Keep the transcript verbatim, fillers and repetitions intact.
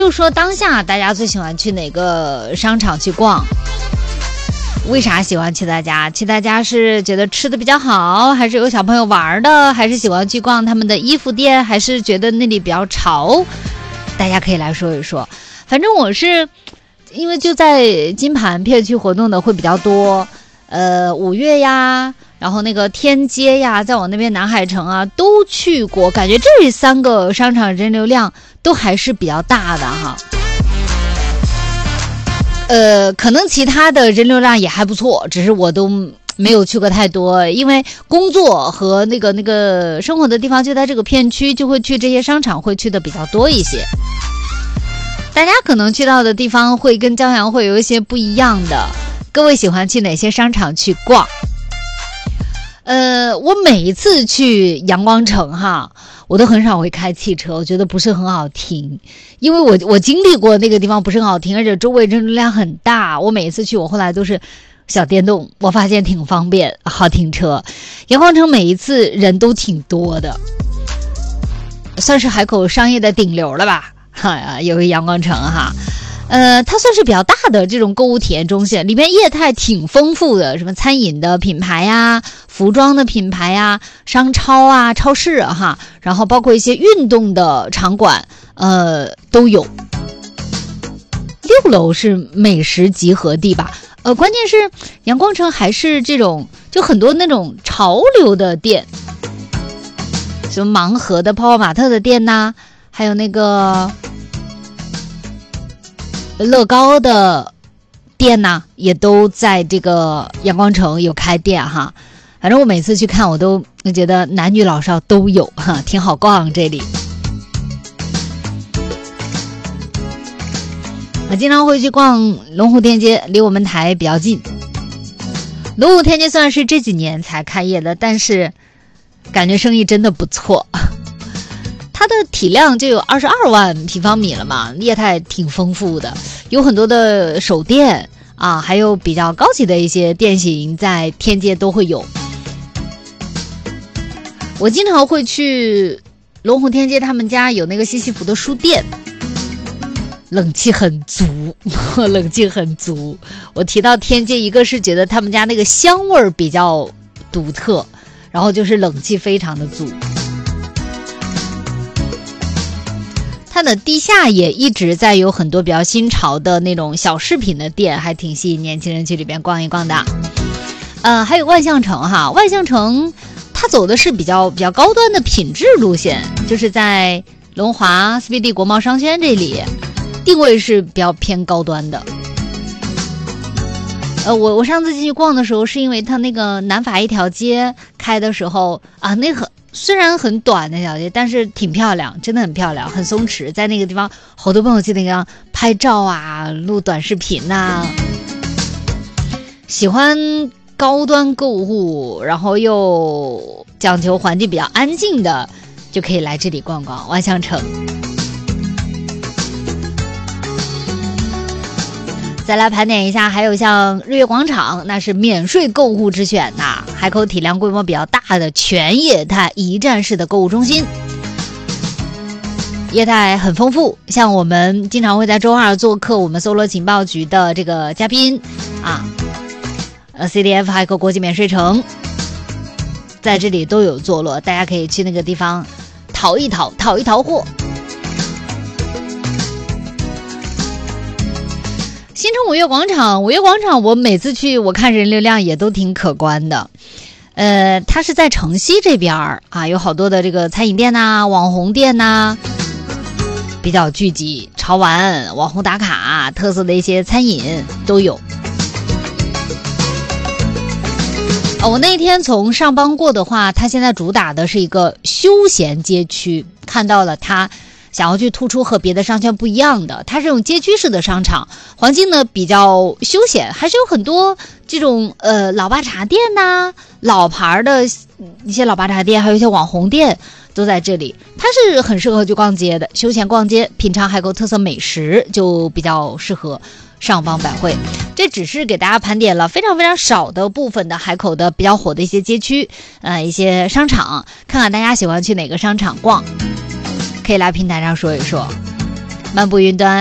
就说当下大家最喜欢去哪个商场去逛？为啥喜欢去他家？去他家是觉得吃的比较好，还是有小朋友玩的，还是喜欢去逛他们的衣服店，还是觉得那里比较潮？大家可以来说一说。反正我是因为就在金盘片区活动的会比较多，呃，五月呀，然后那个天街呀，在我那边南海城啊都去过，感觉这三个商场人流量都还是比较大的哈。呃，可能其他的人流量也还不错，只是我都没有去过太多，因为工作和那个那个生活的地方就在这个片区，就会去这些商场会去的比较多一些。大家可能去到的地方会跟江阳会有一些不一样的。各位喜欢去哪些商场去逛？呃，我每一次去阳光城哈，我都很少会开汽车，我觉得不是很好停，因为我我经历过那个地方不是很好停，而且周围人流量很大。我每一次去，我后来都是小电动，我发现挺方便，好停车。阳光城每一次人都挺多的，算是海口商业的顶流了吧？哈呀，有个阳光城哈。呃，它算是比较大的这种购物体验中心，里面业态挺丰富的，什么餐饮的品牌呀、服装的品牌呀、商超啊、超市啊哈，然后包括一些运动的场馆，呃，都有。六楼是美食集合地吧？呃，关键是阳光城还是这种就很多那种潮流的店，什么盲盒的泡泡玛特的店呐、啊，还有那个乐高的店呢，也都在这个阳光城有开店哈。反正我每次去看，我都觉得男女老少都有哈，挺好逛这里。我经常会去逛龙湖天街，离我们台比较近。龙湖天街算是这几年才开业的，但是感觉生意真的不错。它的体量就有二十二万平方米了嘛，业态挺丰富的，有很多的手店啊，还有比较高级的一些店型在天街都会有。我经常会去龙湖天街，他们家有那个西西弗的书店，冷气很足，冷气很足。我提到天街，一个是觉得他们家那个香味比较独特，然后就是冷气非常的足。它的地下也一直在有很多比较新潮的那种小饰品的店，还挺吸引年轻人去里边逛一逛的。呃，还有万象城哈，万象城它走的是比较比较高端的品质路线，就是在龙华 C B D 国贸商圈这里，定位是比较偏高端的。呃，我我上次进去逛的时候，是因为它那个南法一条街开的时候啊，那个虽然很短那条街，但是挺漂亮，真的很漂亮，很松弛。在那个地方，好多朋友去那个拍照啊，录短视频呐、啊。喜欢高端购物，然后又讲求环境比较安静的，就可以来这里逛逛万象城。再来盘点一下，还有像日月广场，那是免税购物之选呐，海口体量规模比较大的全业态一站式的购物中心，业态很丰富。像我们经常会在周二做客我们搜罗情报局的这个嘉宾啊，呃 C D F 海口国际免税城，在这里都有坐落，大家可以去那个地方淘一淘，淘一淘货。新城五月广场，五月广场我每次去，我看人流量也都挺可观的。呃，它是在城西这边啊，有好多的这个餐饮店呐、网红店呐，比较聚集，潮玩、网红打卡、特色的一些餐饮都有。哦，我那天从上邦过的话，它现在主打的是一个休闲街区，看到了它。想要去突出和别的商圈不一样的，它是这种街区式的商场，环境呢比较休闲，还是有很多这种呃老爸茶店呐、啊、老牌的一些老爸茶店，还有一些网红店都在这里。它是很适合去逛街的，休闲逛街，品尝海口特色美食就比较适合上邦百汇。这只是给大家盘点了非常非常少的部分的海口的比较火的一些街区，呃一些商场，看看大家喜欢去哪个商场逛。可以来平台上说一说。 漫步云端。